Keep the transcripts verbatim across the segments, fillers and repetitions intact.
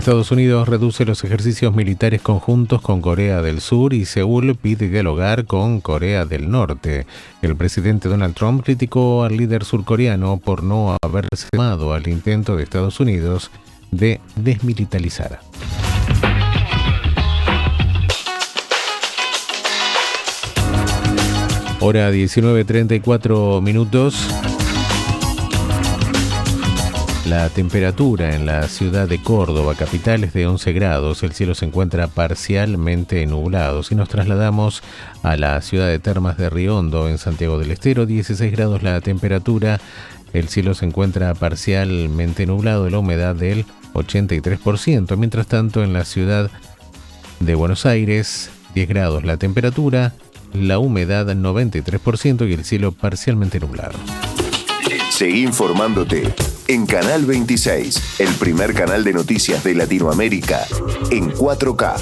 Estados Unidos reduce los ejercicios militares conjuntos con Corea del Sur y Seúl pide dialogar con Corea del Norte. El presidente Donald Trump criticó al líder surcoreano por no haberse sumado al intento de Estados Unidos de desmilitarizar. Hora diecinueve treinta y cuatro minutos. La temperatura en la ciudad de Córdoba, capital, es de once grados. El cielo se encuentra parcialmente nublado. Si nos trasladamos a la ciudad de Termas de Río Hondo, en Santiago del Estero, dieciséis grados la temperatura. El cielo se encuentra parcialmente nublado, la humedad del ochenta y tres por ciento. Mientras tanto, en la ciudad de Buenos Aires, diez grados la temperatura, la humedad noventa y tres por ciento y el cielo parcialmente nublado. Seguí informándote en Canal veintiséis, el primer canal de noticias de Latinoamérica en cuatro K.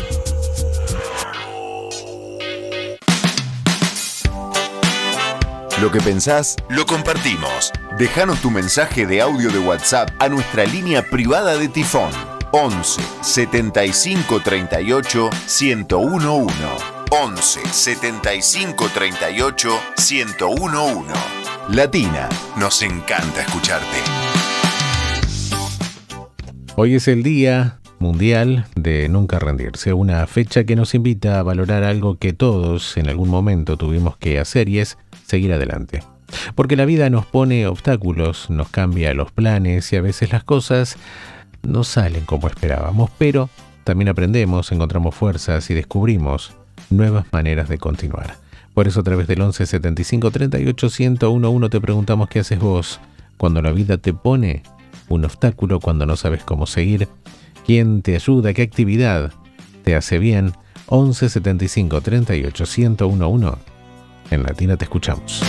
Lo que pensás, lo compartimos. Déjanos tu mensaje de audio de WhatsApp a nuestra línea privada de Tifón once setenta y cinco treinta y ocho ciento uno. once setenta y cinco treinta y ocho ciento uno. Latina, nos encanta escucharte. Hoy es el Día Mundial de Nunca Rendirse, una fecha que nos invita a valorar algo que todos en algún momento tuvimos que hacer y es seguir adelante. Porque la vida nos pone obstáculos, nos cambia los planes y a veces las cosas no salen como esperábamos, pero también aprendemos, encontramos fuerzas y descubrimos nuevas maneras de continuar. Por eso a través del once setenta y cinco treinta y ocho ciento uno te preguntamos qué haces vos cuando la vida te pone un obstáculo, cuando no sabes cómo seguir, quién te ayuda, qué actividad te hace bien. once setenta y cinco treinta y ocho ciento uno. En Latina te escuchamos.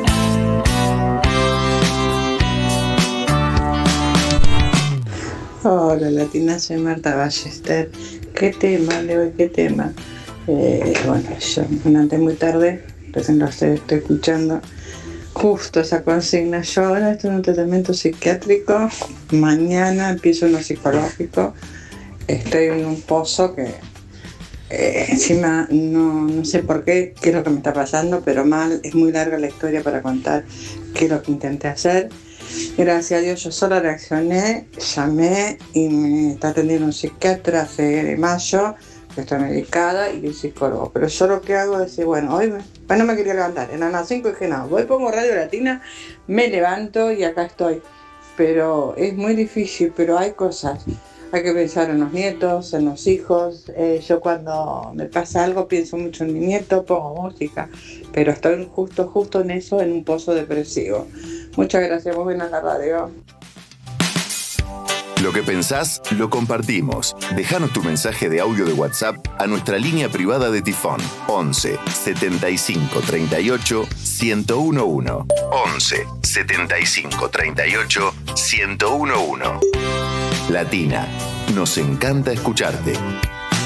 Hola Latina, soy Marta Ballester. ¿Qué tema de hoy? ¿Qué tema? Eh, bueno, yo me levanté muy tarde, recién lo estoy, estoy escuchando justo esa consigna. Yo ahora estoy en un tratamiento psiquiátrico, mañana empiezo uno psicológico, estoy en un pozo que eh, encima no, no sé por qué, qué es lo que me está pasando, pero mal, es muy larga la historia para contar qué es lo que intenté hacer. Gracias a Dios yo sola reaccioné, llamé y me está atendiendo un psiquiatra hace mayo, que estoy medicada, y un psicólogo. Pero yo lo que hago es decir, bueno, hoy me, bueno, me quería levantar, eran las cinco y dije, no, voy, pongo Radio Latina, me levanto y acá estoy. Pero es muy difícil, pero hay cosas. Hay que pensar en los nietos, en los hijos. Eh, yo cuando me pasa algo pienso mucho en mi nieto, pongo música, pero estoy justo, justo en eso, en un pozo depresivo. Muchas gracias, muy bien a la radio. Lo que pensás, lo compartimos. Déjanos tu mensaje de audio de WhatsApp a nuestra línea privada de Tifón once setenta y cinco treinta y ocho ciento uno. once setenta y cinco treinta y ocho ciento uno. Latina, nos encanta escucharte.